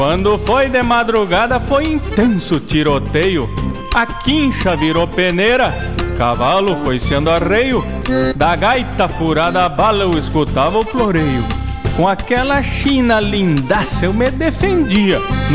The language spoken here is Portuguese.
Quando foi de madrugada foi intenso tiroteio. A quincha virou peneira, cavalo coiceando arreio. Da gaita furada a bala eu escutava o floreio. Com aquela china lindaça eu me defendia.